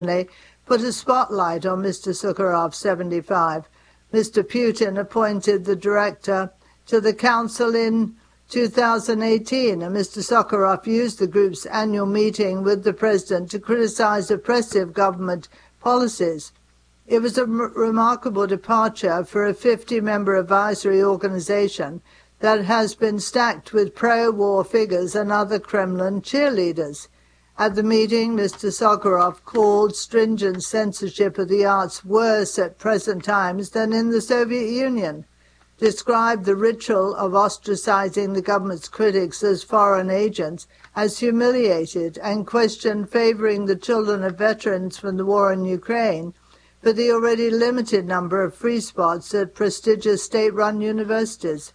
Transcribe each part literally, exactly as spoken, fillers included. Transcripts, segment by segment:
put a spotlight on Mister Sakharov, seventy-five. Mister Putin appointed the director to the council in two thousand eighteen, and Mister Sakharov used the group's annual meeting with the president to criticize oppressive government policies. It was a m- remarkable departure for a fifty-member advisory organization that has been stacked with pro-war figures and other Kremlin cheerleaders. At the meeting, Mister Sakharov called stringent censorship of the arts worse at present times than in the Soviet Union, described the ritual of ostracizing the government's critics as foreign agents as humiliated, and questioned favoring the children of veterans from the war in Ukraine for the already limited number of free spots at prestigious state-run universities.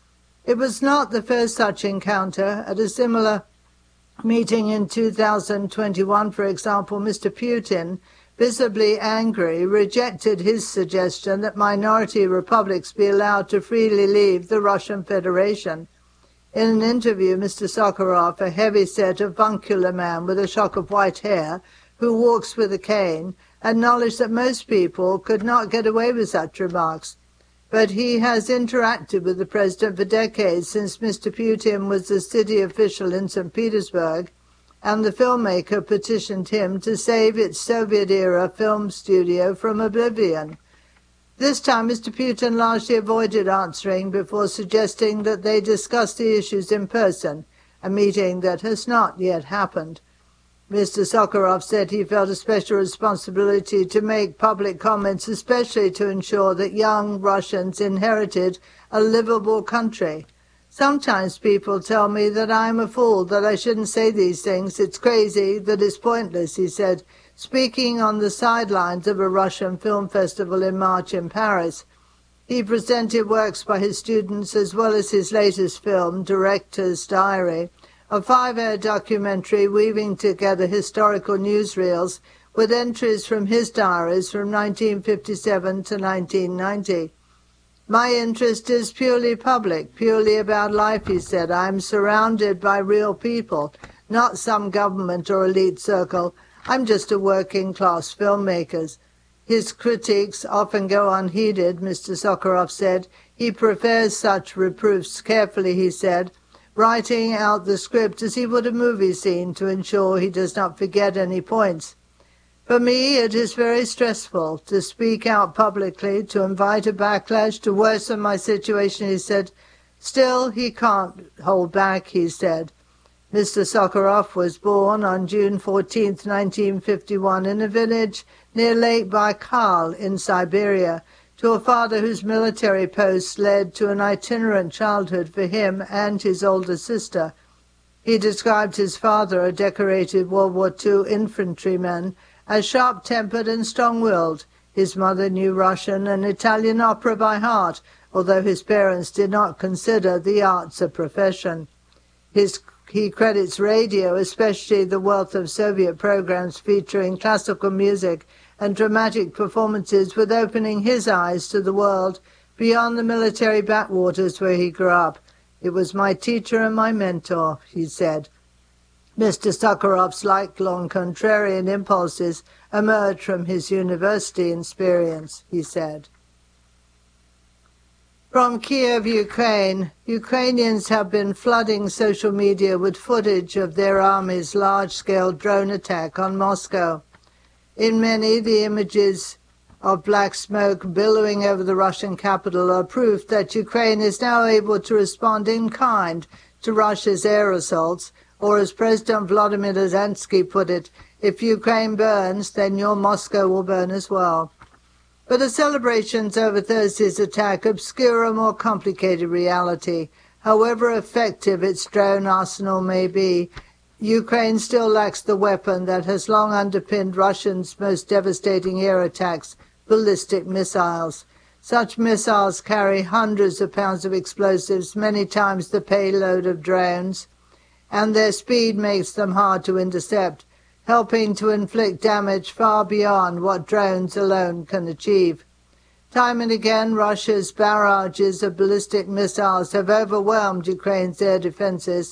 It was not the first such encounter. At a similar meeting in two thousand twenty-one, for example, Mister Putin, visibly angry, rejected his suggestion that minority republics be allowed to freely leave the Russian Federation. In an interview, Mister Sakharov, a heavy-set, avuncular man with a shock of white hair, who walks with a cane, acknowledged that most people could not get away with such remarks. But he has interacted with the president for decades, since Mister Putin was a city official in Saint Petersburg, and the filmmaker petitioned him to save its Soviet-era film studio from oblivion. This time, Mister Putin largely avoided answering before suggesting that they discuss the issues in person, a meeting that has not yet happened. Mister Sakharov said he felt a special responsibility to make public comments, especially to ensure that young Russians inherited a livable country. Sometimes people tell me that I'm a fool, that I shouldn't say these things. It's crazy, that it's pointless, he said, speaking on the sidelines of a Russian film festival in March in Paris. He presented works by his students as well as his latest film, Director's Diary, a five-hour documentary weaving together historical newsreels with entries from his diaries from nineteen fifty-seven to nineteen ninety. My interest is purely public, purely about life, he said. I am surrounded by real people, not some government or elite circle. I'm just a working-class filmmaker. His critiques often go unheeded, Mister Sakharov said. He prefers such reproofs carefully, he said, writing out the script as he would a movie scene to ensure he does not forget any points. For me, it is very stressful to speak out publicly, to invite a backlash, to worsen my situation, he said. Still, he can't hold back, he said. Mister Sakharov was born on June fourteenth, nineteen fifty-one, in a village near Lake Baikal in Siberia, to a father whose military post led to an itinerant childhood for him and his older sister. He described his father, a decorated World War Two infantryman, as sharp-tempered and strong-willed. His mother knew Russian and Italian opera by heart, although his parents did not consider the arts a profession. His, he credits radio, especially the wealth of Soviet programs featuring classical music and dramatic performances, with opening his eyes to the world beyond the military backwaters where he grew up. It was my teacher and my mentor, he said. Mister Sakharov's lifelong contrarian impulses emerged from his university experience, he said. From Kiev, Ukraine, Ukrainians have been flooding social media with footage of their army's large-scale drone attack on Moscow. In many, the images of black smoke billowing over the Russian capital are proof that Ukraine is now able to respond in kind to Russia's air assaults, or as President Vladimir Zelensky put it, if Ukraine burns, then your Moscow will burn as well. But the celebrations over Thursday's attack obscure a more complicated reality. However effective its drone arsenal may be, Ukraine still lacks the weapon that has long underpinned Russia's most devastating air attacks, ballistic missiles. Such missiles carry hundreds of pounds of explosives, many times the payload of drones, and their speed makes them hard to intercept, helping to inflict damage far beyond what drones alone can achieve. Time and again, Russia's barrages of ballistic missiles have overwhelmed Ukraine's air defenses,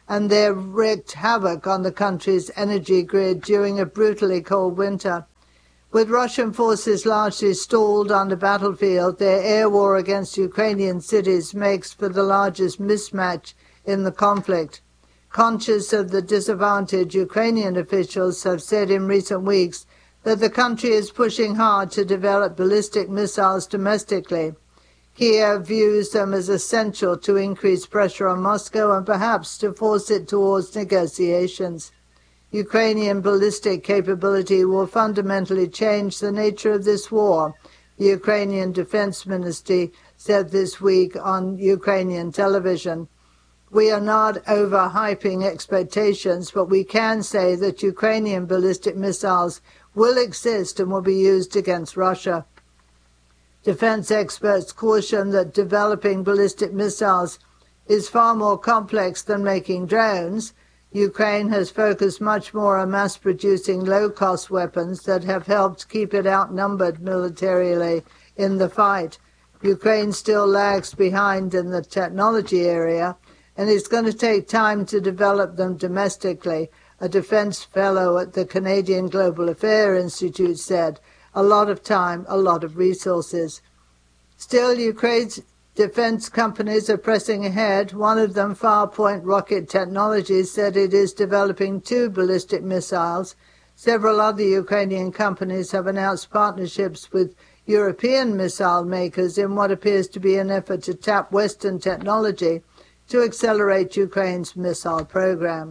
and they wreaked havoc on the country's energy grid during a brutally cold winter. With Russian forces largely stalled on the battlefield, their air war against Ukrainian cities makes for the largest mismatch in the conflict. Conscious of the disadvantage, Ukrainian officials have said in recent weeks that the country is pushing hard to develop ballistic missiles domestically. Kiev views them as essential to increase pressure on Moscow and perhaps to force it towards negotiations. Ukrainian ballistic capability will fundamentally change the nature of this war, the Ukrainian Defense Ministry said this week on Ukrainian television. We are not overhyping expectations, but we can say that Ukrainian ballistic missiles will exist and will be used against Russia. Defense experts caution that developing ballistic missiles is far more complex than making drones. Ukraine has focused much more on mass-producing low-cost weapons that have helped keep it outnumbered militarily in the fight. Ukraine still lags behind in the technology area, and it's going to take time to develop them domestically, a defense fellow at the Canadian Global Affairs Institute said. A lot of time, a lot of resources. Still, Ukraine's defense companies are pressing ahead. One of them, Farpoint Rocket Technologies, said it is developing two ballistic missiles. Several other Ukrainian companies have announced partnerships with European missile makers in what appears to be an effort to tap Western technology to accelerate Ukraine's missile program.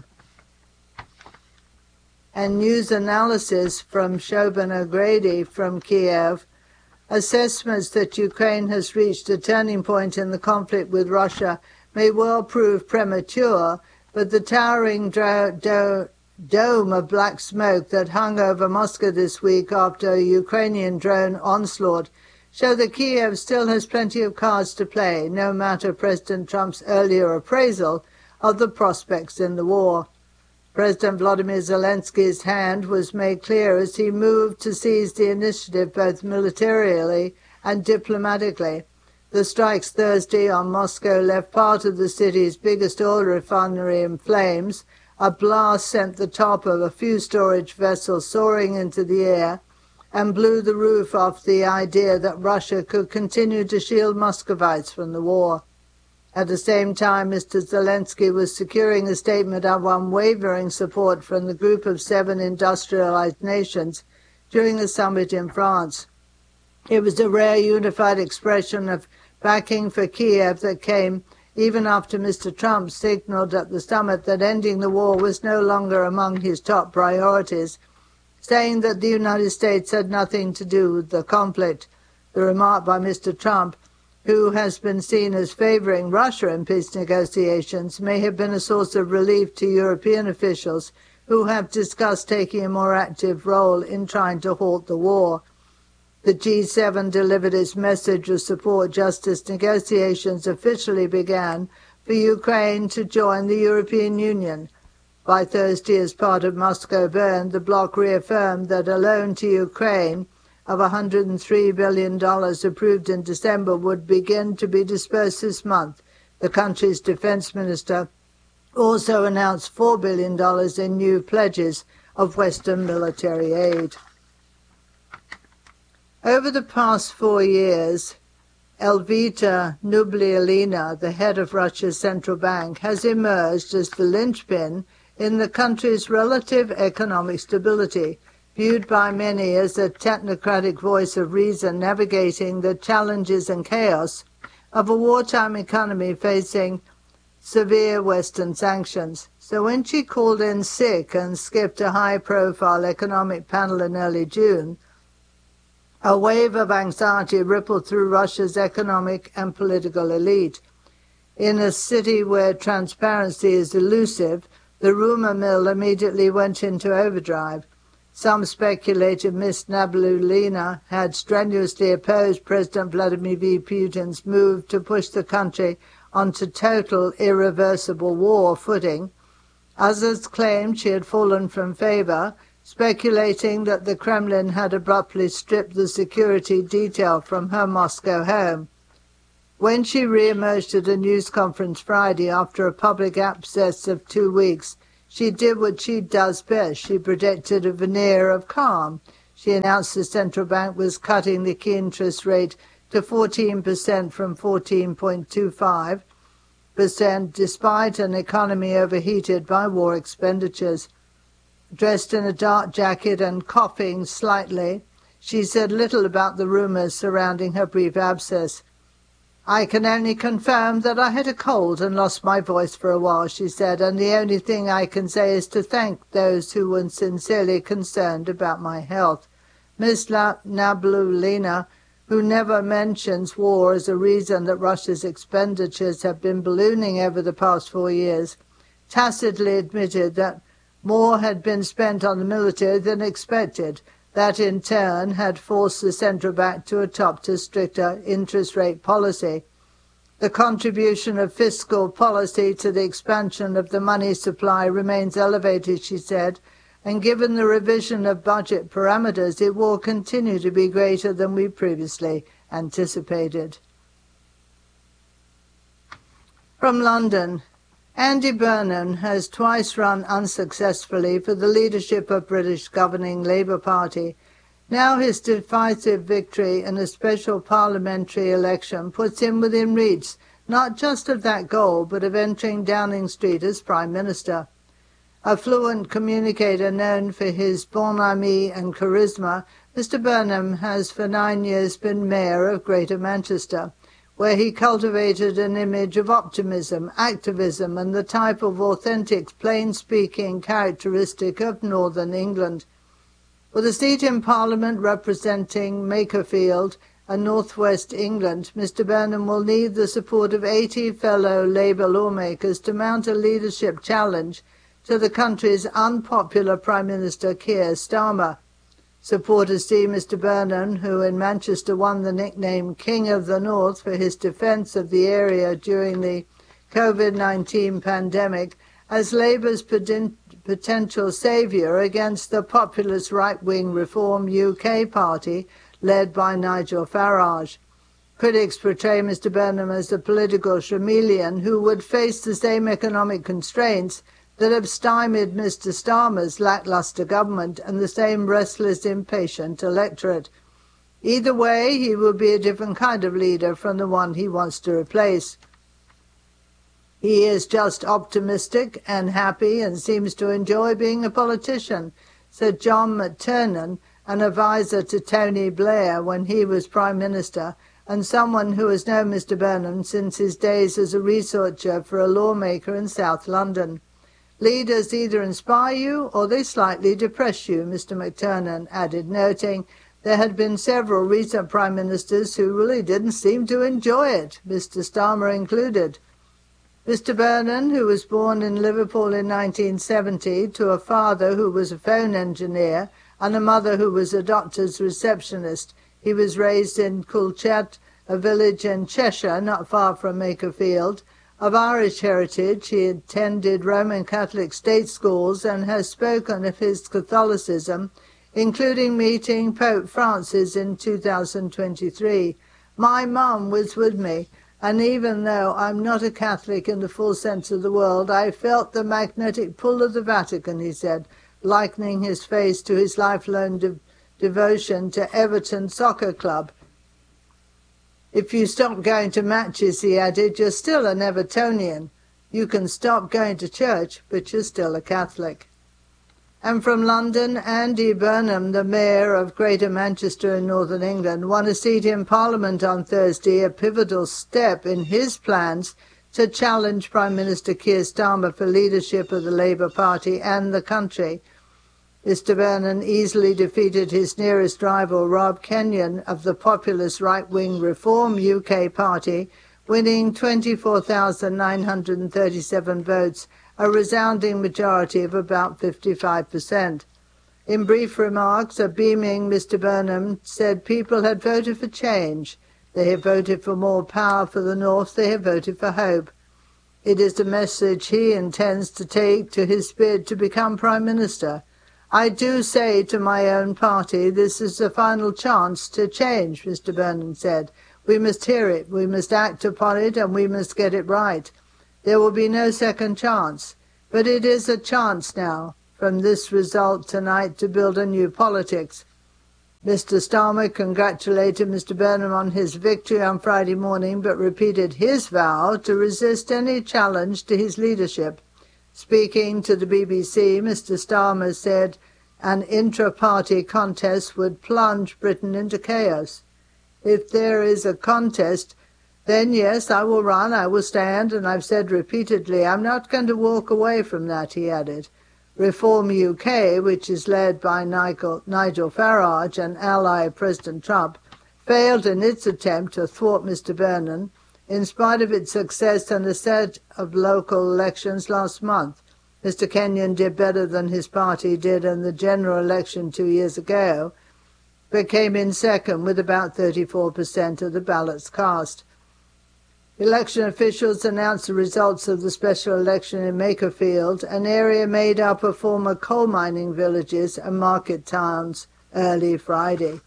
And news analysis from Shobhan O'Grady from Kiev. Assessments that Ukraine has reached a turning point in the conflict with Russia may well prove premature, but the towering dro- do- dome of black smoke that hung over Moscow this week after a Ukrainian drone onslaught show that Kiev still has plenty of cards to play, no matter President Trump's earlier appraisal of the prospects in the war. President Volodymyr Zelensky's hand was made clear as he moved to seize the initiative both militarily and diplomatically. The strikes Thursday on Moscow left part of the city's biggest oil refinery in flames. A blast sent the top of a few storage vessels soaring into the air and blew the roof off the idea that Russia could continue to shield Muscovites from the war. At the same time, Mister Zelensky was securing a statement of unwavering support from the group of seven industrialized nations during the summit in France. It was a rare unified expression of backing for Kiev that came even after Mister Trump signaled at the summit that ending the war was no longer among his top priorities, saying that the United States had nothing to do with the conflict. The remark by Mister Trump, who has been seen as favoring Russia in peace negotiations, may have been a source of relief to European officials who have discussed taking a more active role in trying to halt the war. The G seven delivered its message of support just as negotiations officially began for Ukraine to join the European Union. By Thursday, as part of Moscow Burn, the bloc reaffirmed that a loan to Ukraine of one hundred three billion dollars approved in December would begin to be dispersed this month. The country's defense minister also announced four billion dollars in new pledges of Western military aid. Over the past four years, Elvita Nublialina, the head of Russia's central bank, has emerged as the linchpin in the country's relative economic stability, viewed by many as a technocratic voice of reason navigating the challenges and chaos of a wartime economy facing severe Western sanctions. So when she called in sick and skipped a high-profile economic panel in early June, a wave of anxiety rippled through Russia's economic and political elite. In a city where transparency is elusive, the rumor mill immediately went into overdrive. Some speculated Miss Nabiullina had strenuously opposed President Vladimir Putin's move to push the country onto total irreversible war footing. Others claimed she had fallen from favor, speculating that the Kremlin had abruptly stripped the security detail from her Moscow home. When she re-emerged at a news conference Friday after a public absence of two weeks, she did what she does best. She projected a veneer of calm. She announced the central bank was cutting the key interest rate to fourteen percent from fourteen point two five percent, despite an economy overheated by war expenditures. Dressed in a dark jacket and coughing slightly, she said little about the rumors surrounding her brief absence. "I can only confirm that I had a cold and lost my voice for a while," she said, "and the only thing I can say is to thank those who were sincerely concerned about my health." Miz Nabiullina, who never mentions war as a reason that Russia's expenditures have been ballooning over the past four years, tacitly admitted that more had been spent on the military than expected. That in turn had forced the central bank to adopt a stricter interest rate policy. The contribution of fiscal policy to the expansion of the money supply remains elevated, she said, and given the revision of budget parameters, it will continue to be greater than we previously anticipated. From London, Andy Burnham has twice run unsuccessfully for the leadership of British governing Labour Party. Now his decisive victory in a special parliamentary election puts him within reach not just of that goal, but of entering Downing Street as Prime Minister. A fluent communicator known for his bonhomie and charisma, Mister Burnham has for nine years been Mayor of Greater Manchester, where he cultivated an image of optimism, activism, and the type of authentic, plain-speaking characteristic of northern England. With a seat in Parliament representing Makerfield and northwest England, Mister Burnham will need the support of eighty fellow Labour lawmakers to mount a leadership challenge to the country's unpopular Prime Minister Keir Starmer. Supporters see Mister Burnham, who in Manchester won the nickname King of the North for his defence of the area during the COVID nineteen pandemic, as Labour's potential saviour against the populist right-wing Reform U K party led by Nigel Farage. Critics portray Mister Burnham as a political chameleon who would face the same economic constraints that have stymied Mister Starmer's lacklustre government and the same restless, impatient electorate. Either way, he will be a different kind of leader from the one he wants to replace. He is just optimistic and happy and seems to enjoy being a politician, said John McTernan, an advisor to Tony Blair when he was Prime Minister, and someone who has known Mister Burnham since his days as a researcher for a lawmaker in South London. Leaders either inspire you or they slightly depress you, Mister McTernan added, noting there had been several recent prime ministers who really didn't seem to enjoy it, Mister Starmer included. Mister Burnham, who was born in Liverpool in nineteen seventy to a father who was a phone engineer and a mother who was a doctor's receptionist. He was raised in Coolchet, a village in Cheshire not far from Makerfield. Of Irish heritage, he attended Roman Catholic state schools and has spoken of his Catholicism, including meeting Pope Francis in two thousand twenty-three. "My mum was with me, and even though I'm not a Catholic in the full sense of the word, I felt the magnetic pull of the Vatican," he said, likening his face to his lifelong de- devotion to Everton Soccer Club. "If you stop going to matches," he added, "you're still an Evertonian. You can stop going to church, but you're still a Catholic." And from London, Andy Burnham, the Mayor of Greater Manchester in Northern England, won a seat in Parliament on Thursday, a pivotal step in his plans to challenge Prime Minister Keir Starmer for leadership of the Labour Party and the country. Mister Burnham easily defeated his nearest rival, Rob Kenyon, of the populist right-wing Reform U K party, winning twenty-four thousand nine hundred thirty-seven votes, a resounding majority of about fifty-five percent. In brief remarks, a beaming Mister Burnham said people had voted for change. They have voted for more power for the North. They have voted for hope. It is a message he intends to take to his bid to become Prime Minister. "I do say to my own party, this is the final chance to change," Mister Burnham said. We must hear it, we must act upon it, and we must get it right. There will be no second chance. But it is a chance now, from this result tonight, to build a new politics. Mister Starmer congratulated Mister Burnham on his victory on Friday morning, but repeated his vow to resist any challenge to his leadership. Speaking to the B B C, Mister Starmer said an intra-party contest would plunge Britain into chaos. If there is a contest, then yes, I will run, I will stand, and I've said repeatedly, I'm not going to walk away from that, he added. Reform U K, which is led by Nigel, Nigel Farage and ally President Trump, failed in its attempt to thwart Mister Burnham, in spite of its success in a set of local elections last month. Mister Kenyon did better than his party did in the general election two years ago, but came in second with about thirty-four percent of the ballots cast. Election officials announced the results of the special election in Makerfield, an area made up of former coal mining villages and market towns, early Friday.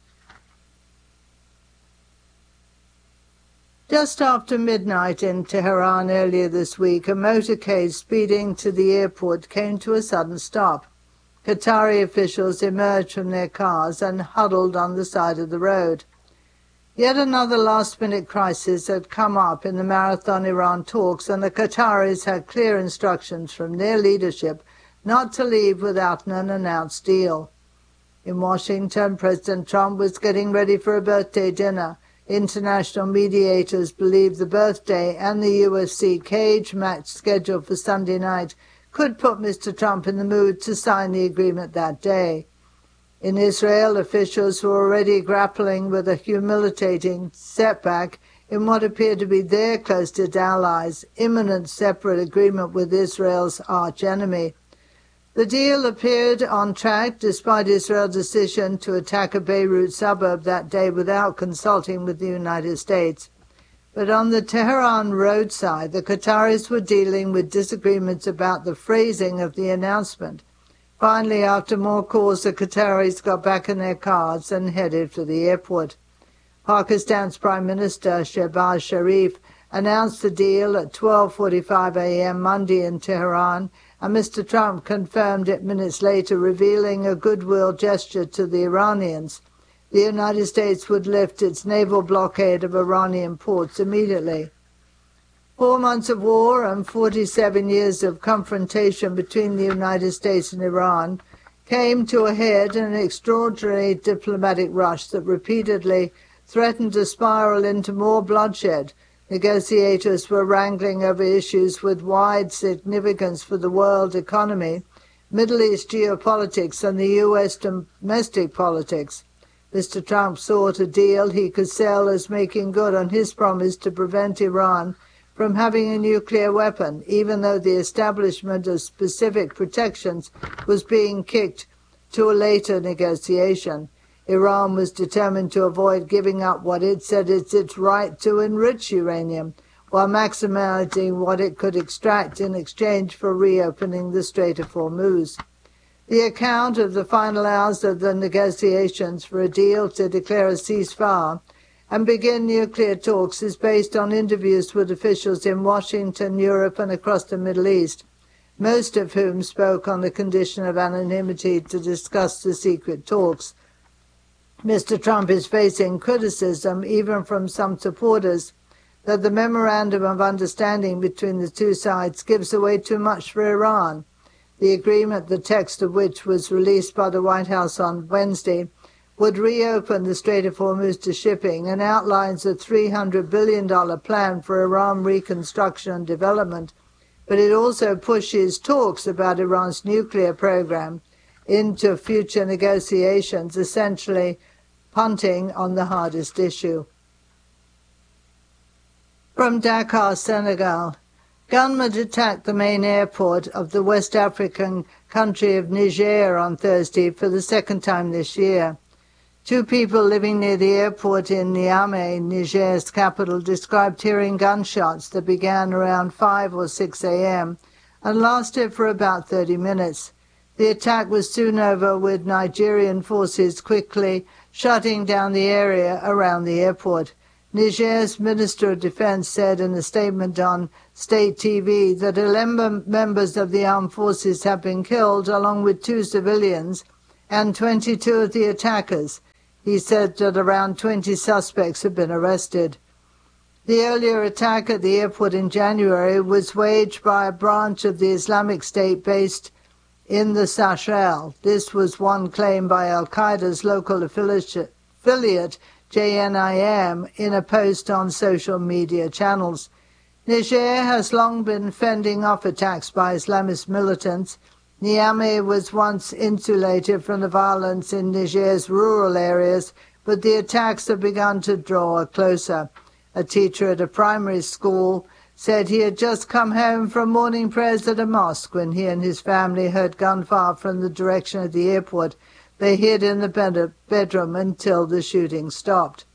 Just after midnight in Tehran earlier this week, a motorcade speeding to the airport came to a sudden stop. Qatari officials emerged from their cars and huddled on the side of the road. Yet another last-minute crisis had come up in the Marathon Iran talks, and the Qataris had clear instructions from their leadership not to leave without an announced deal. In Washington, President Trump was getting ready for a birthday dinner. International mediators believe the birthday and the U F C cage match scheduled for Sunday night could put Mister Trump in the mood to sign the agreement that day. In Israel, officials were already grappling with a humiliating setback in what appeared to be their closest allies' imminent separate agreement with Israel's archenemy. The deal appeared on track despite Israel's decision to attack a Beirut suburb that day without consulting with the United States. But on the Tehran roadside, the Qataris were dealing with disagreements about the phrasing of the announcement. Finally, after more calls, the Qataris got back in their cars and headed for the airport. Pakistan's Prime Minister Shehbaz Sharif announced the deal at twelve forty-five a m Monday in Tehran, and Mister Trump confirmed it minutes later, revealing a goodwill gesture to the Iranians. The United States would lift its naval blockade of Iranian ports immediately. Four months of war and forty-seven years of confrontation between the United States and Iran came to a head in an extraordinary diplomatic rush that repeatedly threatened to spiral into more bloodshed. Negotiators were wrangling over issues with wide significance for the world economy, Middle East geopolitics, and the U S domestic politics. Mister Trump sought a deal he could sell as making good on his promise to prevent Iran from having a nuclear weapon, even though the establishment of specific protections was being kicked to a later negotiation. Iran was determined to avoid giving up what it said is its right to enrich uranium, while maximizing what it could extract in exchange for reopening the Strait of Hormuz. The account of the final hours of the negotiations for a deal to declare a ceasefire and begin nuclear talks is based on interviews with officials in Washington, Europe, and across the Middle East, most of whom spoke on the condition of anonymity to discuss the secret talks. Mister Trump is facing criticism, even from some supporters, that the memorandum of understanding between the two sides gives away too much for Iran. The agreement, the text of which was released by the White House on Wednesday, would reopen the Strait of Hormuz to shipping and outlines a three hundred billion dollars plan for Iran reconstruction and development, but it also pushes talks about Iran's nuclear program into future negotiations, essentially punting on the hardest issue. From Dakar, Senegal, gunmen attacked the main airport of the West African country of Niger on Thursday for the second time this year. Two people living near the airport in Niamey, Niger's capital, described hearing gunshots that began around five or six a m and lasted for about thirty minutes. The attack was soon over, with Nigerian forces quickly shutting down the area around the airport. Niger's Minister of Defense said in a statement on state T V that eleven members of the armed forces have been killed, along with two civilians and twenty-two of the attackers. He said that around twenty suspects have been arrested. The earlier attack at the airport in January was waged by a branch of the Islamic State based in the Sahel. This was one claimed by al-Qaeda's local affiliate, J N I M, in a post on social media channels. Niger has long been fending off attacks by Islamist militants. Niamey was once insulated from the violence in Niger's rural areas, but the attacks have begun to draw closer. A teacher at a primary school said he had just come home from morning prayers at a mosque when he and his family heard gunfire from the direction of the airport. They hid in the bed bedroom until the shooting stopped.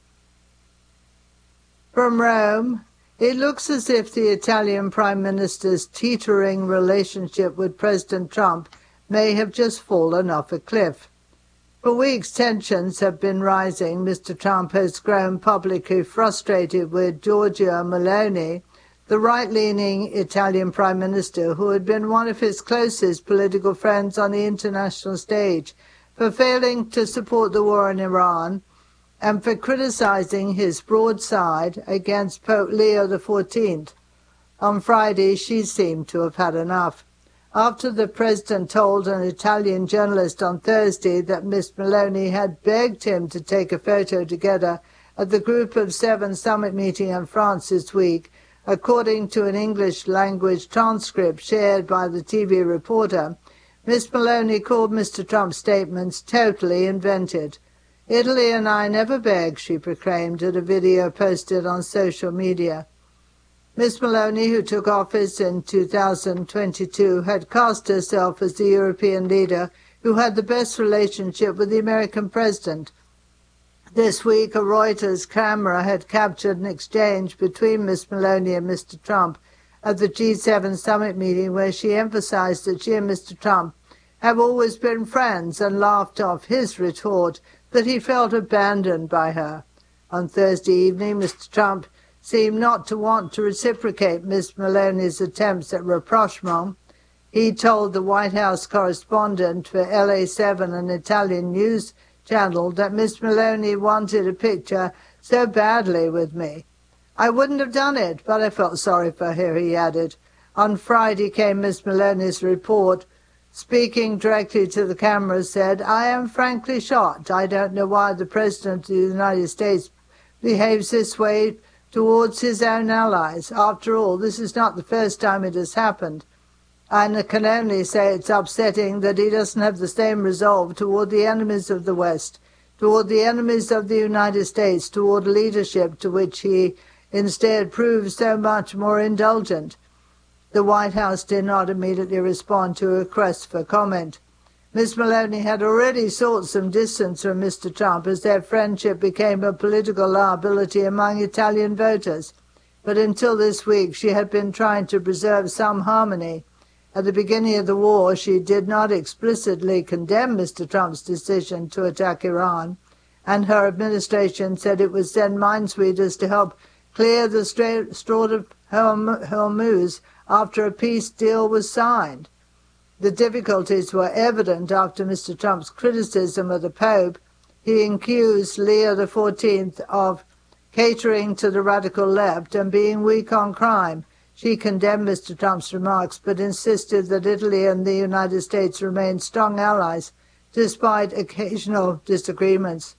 From Rome, it looks as if the Italian Prime Minister's teetering relationship with President Trump may have just fallen off a cliff. For weeks, tensions have been rising. Mister Trump has grown publicly frustrated with Giorgia Meloni, the right-leaning Italian Prime Minister who had been one of his closest political friends on the international stage, for failing to support the war in Iran and for criticizing his broadside against Pope Leo the fourteenth. On Friday, she seemed to have had enough. After the president told an Italian journalist on Thursday that Miss Meloni had begged him to take a photo together at the Group of Seven summit meeting in France this week, according to an English-language transcript shared by the T V reporter, Miss Meloni called Mister Trump's statements totally invented. "Italy and I never beg," she proclaimed at a video posted on social media. Miss Meloni, who took office in two thousand twenty-two, had cast herself as the European leader who had the best relationship with the American president. This week, a Reuters camera had captured an exchange between Miss Meloni and Mister Trump at the G seven summit meeting, where she emphasized that she and Mister Trump have always been friends and laughed off his retort that he felt abandoned by her. On Thursday evening, Mister Trump seemed not to want to reciprocate Miss Meloni's attempts at rapprochement. He told the White House correspondent for L A seven, an Italian news channel, that Miss Meloni wanted a picture so badly with me. "I wouldn't have done it, but I felt sorry for her," he added. On Friday came Miss Meloni's report. Speaking directly to the camera, said, "I am frankly shocked. I don't know why the President of the United States behaves this way towards his own allies. After all, this is not the first time it has happened. And I can only say it's upsetting that he doesn't have the same resolve toward the enemies of the West, toward the enemies of the United States, toward leadership to which he instead proves so much more indulgent." The White House did not immediately respond to a request for comment. Miss Meloni had already sought some distance from Mister Trump as their friendship became a political liability among Italian voters. But until this week, she had been trying to preserve some harmony. At the beginning of the war, she did not explicitly condemn Mister Trump's decision to attack Iran, and her administration said it would send minesweepers to help clear the Strait of Hormuz after a peace deal was signed. The difficulties were evident after Mister Trump's criticism of the Pope. He accused Leo the fourteenth of catering to the radical left and being weak on crime. She condemned Mister Trump's remarks but insisted that Italy and the United States remain strong allies despite occasional disagreements.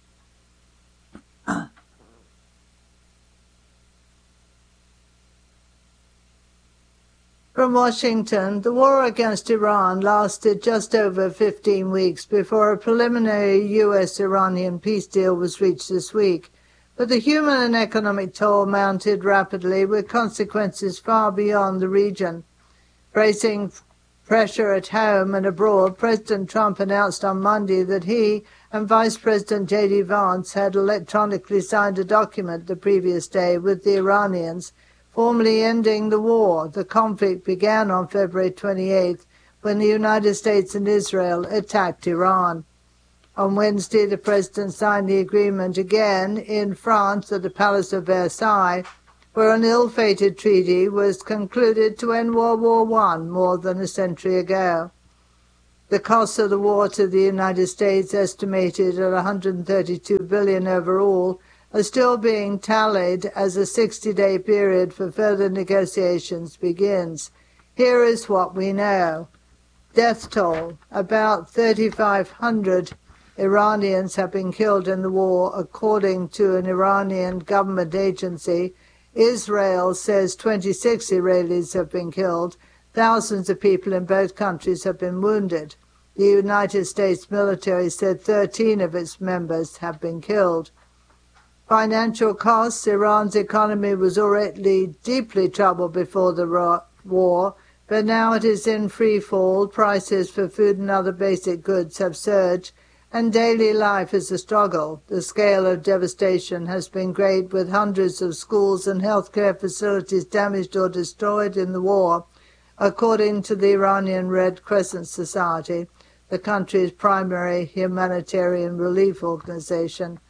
From Washington, the war against Iran lasted just over fifteen weeks before a preliminary U S Iranian peace deal was reached this week. But the human and economic toll mounted rapidly, with consequences far beyond the region. Facing pressure at home and abroad, President Trump announced on Monday that he and Vice President J D Vance had electronically signed a document the previous day with the Iranians, formally ending the war. The conflict began on February twenty-eighth when the United States and Israel attacked Iran. On Wednesday, the president signed the agreement again in France at the Palace of Versailles, where an ill-fated treaty was concluded to end World War One more than a century ago. The costs of the war to the United States, estimated at one hundred thirty-two billion dollars overall, are still being tallied as a sixty-day period for further negotiations begins. Here is what we know. Death toll: about thirty-five hundred Iranians have been killed in the war, according to an Iranian government agency. Israel says twenty-six Israelis have been killed. Thousands of people in both countries have been wounded. The United States military said thirteen of its members have been killed. Financial costs: Iran's economy was already deeply troubled before the war, but now it is in free fall. Prices for food and other basic goods have surged, and daily life is a struggle. The scale of devastation has been great, with hundreds of schools and healthcare facilities damaged or destroyed in the war, according to the Iranian Red Crescent Society, the country's primary humanitarian relief organization.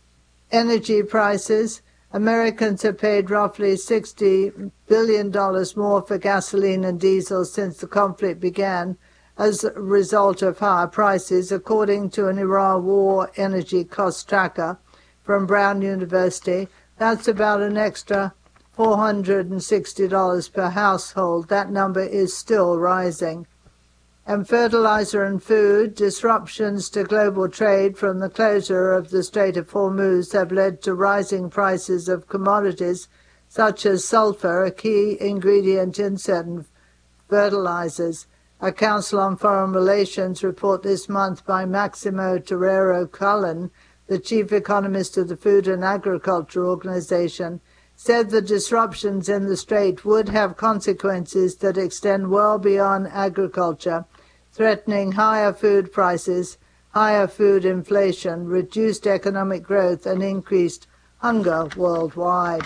Energy prices: Americans have paid roughly sixty billion dollars more for gasoline and diesel since the conflict began, as a result of higher prices, according to an Iran war energy cost tracker from Brown University. That's about an extra four hundred sixty dollars per household. That number is still rising. And fertilizer and food: disruptions to global trade from the closure of the Strait of Hormuz have led to rising prices of commodities such as sulfur, a key ingredient in certain fertilizers. A Council on Foreign Relations report this month by Maximo Torero Cullen, the chief economist of the Food and Agriculture Organization, said the disruptions in the strait would have consequences that extend well beyond agriculture, threatening higher food prices, higher food inflation, reduced economic growth, and increased hunger worldwide.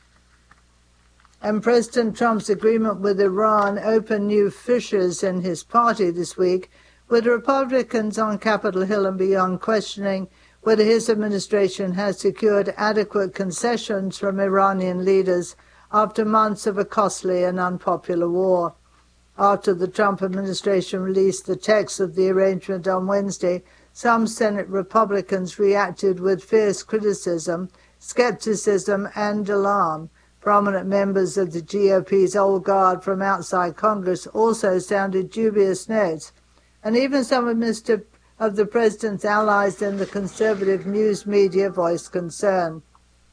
And President Trump's agreement with Iran opened new fissures in his party this week, with Republicans on Capitol Hill and beyond questioning whether his administration has secured adequate concessions from Iranian leaders after months of a costly and unpopular war. After the Trump administration released the text of the arrangement on Wednesday, some Senate Republicans reacted with fierce criticism, skepticism, and alarm. Prominent members of the G O P's old guard from outside Congress also sounded dubious notes, and even some of Mister of the president's allies in the conservative news media voiced concern.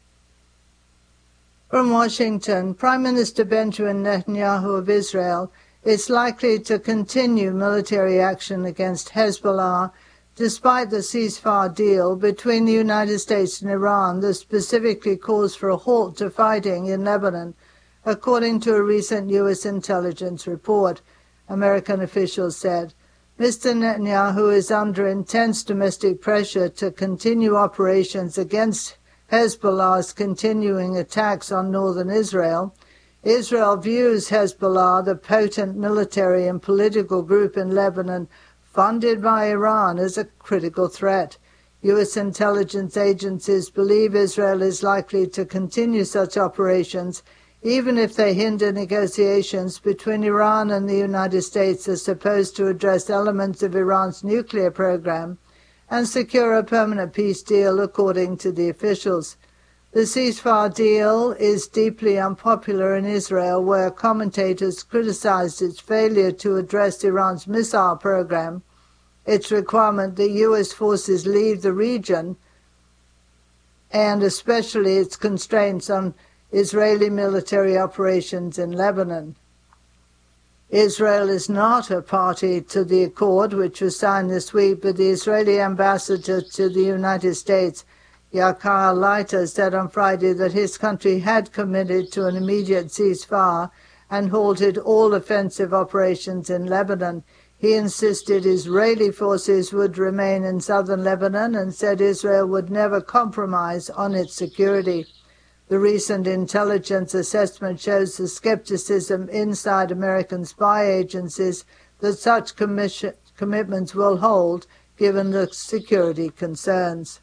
From Washington, Prime Minister Benjamin Netanyahu of Israel is likely to continue military action against Hezbollah despite the ceasefire deal between the United States and Iran that specifically calls for a halt to fighting in Lebanon, according to a recent U S intelligence report, American officials said. Mister Netanyahu is under intense domestic pressure to continue operations against Hezbollah's continuing attacks on northern Israel. Israel views Hezbollah, the potent military and political group in Lebanon funded by Iran, as a critical threat. U S intelligence agencies believe Israel is likely to continue such operations, even if they hinder negotiations between Iran and the United States as supposed to address elements of Iran's nuclear program and secure a permanent peace deal, according to the officials. The ceasefire deal is deeply unpopular in Israel, where commentators criticized its failure to address Iran's missile program, its requirement that U S forces leave the region, and especially its constraints on Israeli military operations in Lebanon. Israel is not a party to the accord, which was signed this week, but the Israeli ambassador to the United States, Yakar Leiter, said on Friday that his country had committed to an immediate ceasefire and halted all offensive operations in Lebanon. He insisted Israeli forces would remain in southern Lebanon and said Israel would never compromise on its security. The recent intelligence assessment shows the skepticism inside American spy agencies that such commission, commitments will hold, given the security concerns.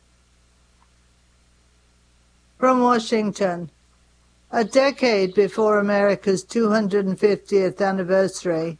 From Washington, a decade before America's two hundred fiftieth anniversary,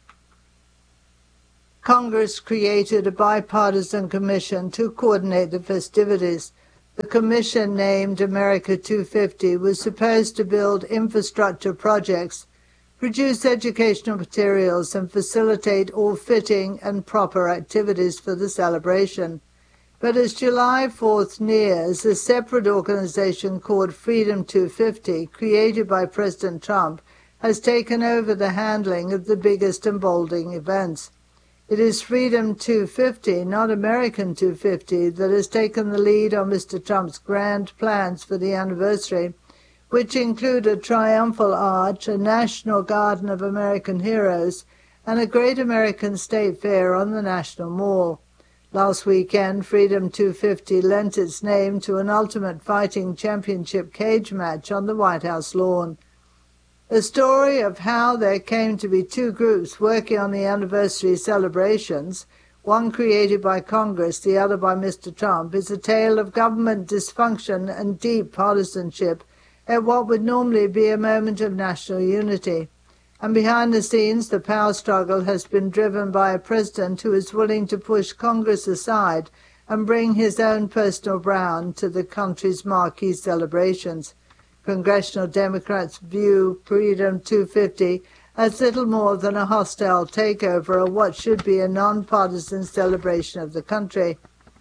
Congress created a bipartisan commission to coordinate the festivities. The commission, named America two fifty, was supposed to build infrastructure projects, produce educational materials, and facilitate all fitting and proper activities for the celebration. But as July fourth nears, a separate organization called Freedom two fifty, created by President Trump, has taken over the handling of the biggest and bolding events. It is Freedom two fifty, not American two fifty, that has taken the lead on Mister Trump's grand plans for the anniversary, which include a triumphal arch, a National Garden of American Heroes, and a Great American State Fair on the National Mall. Last weekend, Freedom two fifty lent its name to an Ultimate Fighting Championship cage match on the White House lawn. The story of how there came to be two groups working on the anniversary celebrations, one created by Congress, the other by Mister Trump, is a tale of government dysfunction and deep partisanship at what would normally be a moment of national unity. And behind the scenes, the power struggle has been driven by a president who is willing to push Congress aside and bring his own personal brand to the country's marquee celebrations. Congressional Democrats view Freedom two fifty as little more than a hostile takeover of what should be a nonpartisan celebration of the country.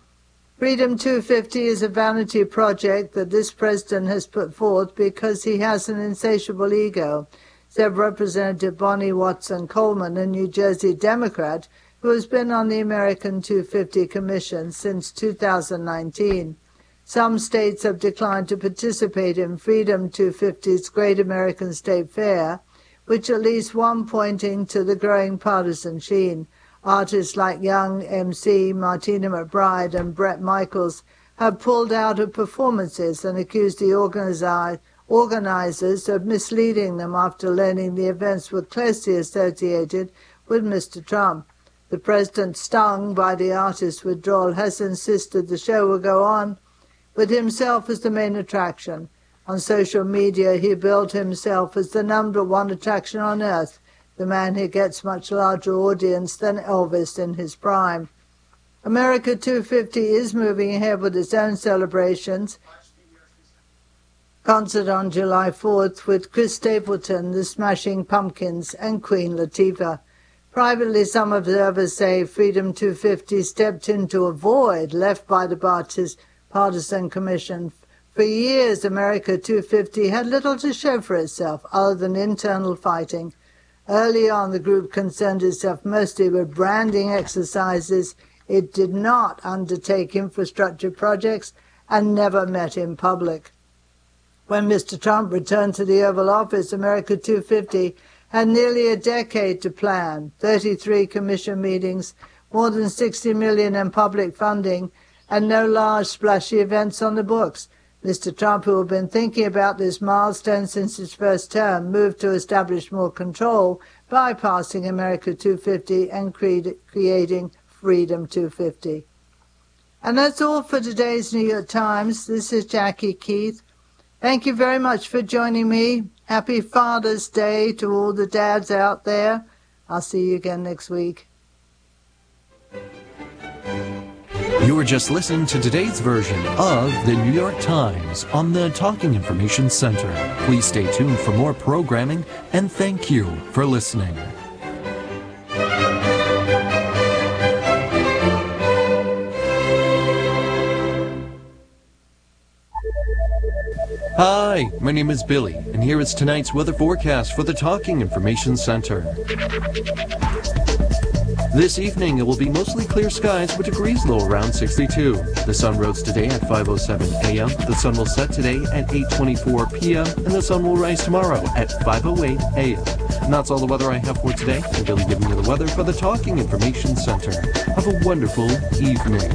Freedom two fifty is a vanity project that this president has put forth because he has an insatiable ego, said Representative Bonnie Watson Coleman, a New Jersey Democrat who has been on the American two fifty Commission since two thousand nineteen. Some states have declined to participate in Freedom two fifty's Great American State Fair, which at least one pointing to the growing partisan sheen. Artists like Young M C, Martina McBride, and Bret Michaels have pulled out of performances and accused the organizi- organizers of misleading them after learning the events were closely associated with Mister Trump. The president, stung by the artists' withdrawal, has insisted the show will go on, with himself as the main attraction. On social media, he billed himself as the number one attraction on earth, the man who gets much larger audience than Elvis in his prime. America two fifty is moving ahead with its own celebrations. Concert on July fourth with Chris Stapleton, the Smashing Pumpkins, and Queen Latifah. Privately, some observers say Freedom two fifty stepped into a void left by the Bartis Partisan Commission. For years, America two fifty had little to show for itself other than internal fighting. Early on, the group concerned itself mostly with branding exercises. It did not undertake infrastructure projects and never met in public. When Mister Trump returned to the Oval Office, America two fifty had nearly a decade to plan, thirty-three commission meetings, more than sixty million dollars in public funding, and no large splashy events on the books. Mister Trump, who had been thinking about this milestone since his first term, moved to establish more control, bypassing America two fifty and cre- creating Freedom two fifty. And that's all for today's New York Times. This is Jackie Keith. Thank you very much for joining me. Happy Father's Day to all the dads out there. I'll see you again next week. You were just listening to today's version of the New York Times on the Talking Information Center. Please stay tuned for more programming, and thank you for listening. Hi, my name is Billy, and here is tonight's weather forecast for the Talking Information Center. This evening, it will be mostly clear skies with degrees low around sixty-two. The sun rose today at five oh seven a.m., the sun will set today at eight twenty-four p.m., and the sun will rise tomorrow at five oh eight a.m. And that's all the weather I have for today. I'm Billy giving you the weather for the Talking Information Center. Have a wonderful evening.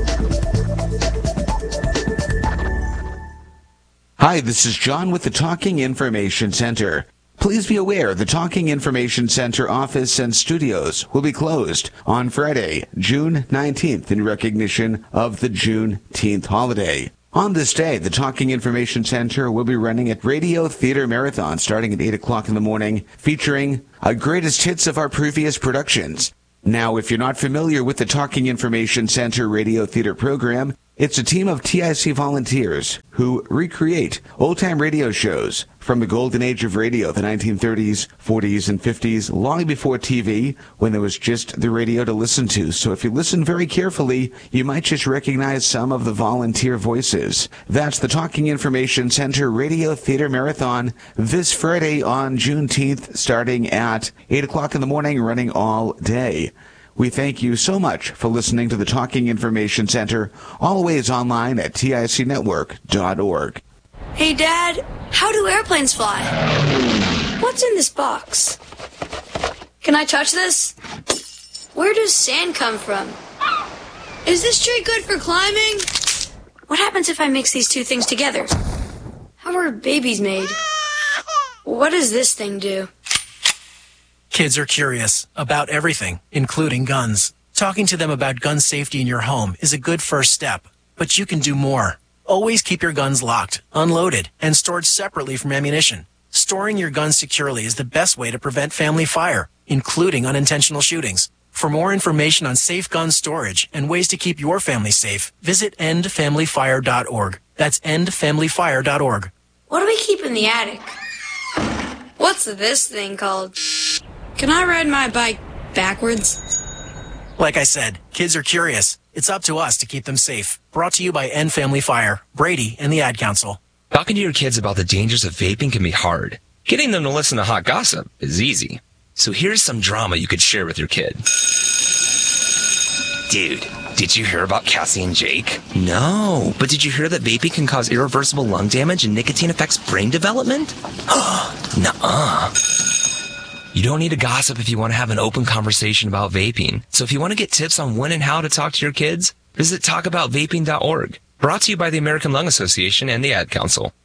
Hi, this is John with the Talking Information Center. Please be aware the Talking Information Center office and studios will be closed on Friday, June nineteenth, in recognition of the Juneteenth holiday. On this day, the Talking Information Center will be running a Radio Theater Marathon starting at eight o'clock in the morning, featuring a greatest hits of our previous productions. Now, if you're not familiar with the Talking Information Center Radio Theater program, it's a team of T I C volunteers who recreate old-time radio shows from the golden age of radio, the nineteen thirties, forties, and fifties, long before T V, when there was just the radio to listen to. So if you listen very carefully, you might just recognize some of the volunteer voices. That's the Talking Information Center Radio Theater Marathon this Friday on Juneteenth, starting at eight o'clock in the morning, running all day. We thank you so much for listening to the Talking Information Center, always online at T I C network dot org. Hey, Dad, how do airplanes fly? What's in this box? Can I touch this? Where does sand come from? Is this tree good for climbing? What happens if I mix these two things together? How are babies made? What does this thing do? Kids are curious about everything, including guns. Talking to them about gun safety in your home is a good first step, but you can do more. Always keep your guns locked, unloaded, and stored separately from ammunition. Storing your guns securely is the best way to prevent family fire, including unintentional shootings. For more information on safe gun storage and ways to keep your family safe, visit end family fire dot org. That's end family fire dot org. What do we keep in the attic? What's this thing called? Can I ride my bike backwards? Like I said, kids are curious. It's up to us to keep them safe. Brought to you by End Family Fire, Brady, and the Ad Council. Talking to your kids about the dangers of vaping can be hard. Getting them to listen to hot gossip is easy. So here's some drama you could share with your kid. Dude, did you hear about Cassie and Jake? No, but did you hear that vaping can cause irreversible lung damage and nicotine affects brain development? Nuh-uh. You don't need to gossip if you want to have an open conversation about vaping. So if you want to get tips on when and how to talk to your kids, visit talk about vaping dot org. Brought to you by the American Lung Association and the Ad Council.